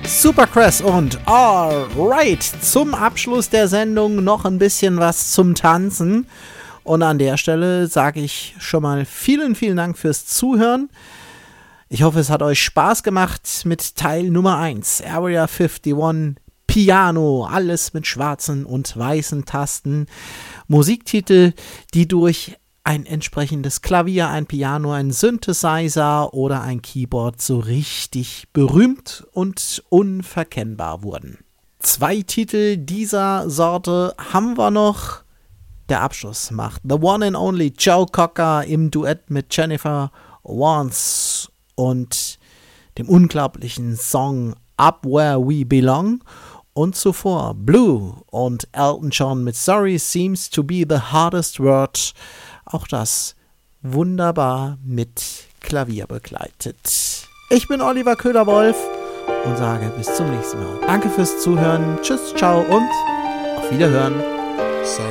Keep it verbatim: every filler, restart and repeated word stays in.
Supercrest und Alright. Zum Abschluss der Sendung noch ein bisschen was zum Tanzen. Und an der Stelle sage ich schon mal vielen, vielen Dank fürs Zuhören. Ich hoffe, es hat euch Spaß gemacht mit Teil Nummer eins. Area einundfünfzig, Piano, alles mit schwarzen und weißen Tasten. Musiktitel, die durch ein entsprechendes Klavier, ein Piano, ein Synthesizer oder ein Keyboard so richtig berühmt und unverkennbar wurden. Zwei Titel dieser Sorte haben wir noch. Der Abschluss macht The One and Only Joe Cocker im Duett mit Jennifer Warnes und dem unglaublichen Song Up Where We Belong. Und zuvor Blue und Elton John mit Sorry Seems to Be the Hardest Word. Auch das wunderbar mit Klavier begleitet. Ich bin Oliver Köhler-Wolf und sage bis zum nächsten Mal. Danke fürs Zuhören. Tschüss, ciao und auf Wiederhören.